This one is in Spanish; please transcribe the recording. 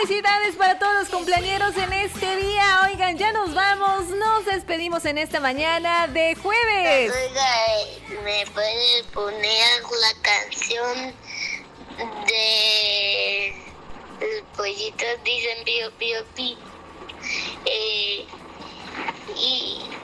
Felicidades para todos los cumpleañeros en este día. Oigan, ya nos vamos. Nos despedimos en esta mañana de jueves. Oiga, ¿me puede poner la canción de los pollitos dicen pío pío pi? Y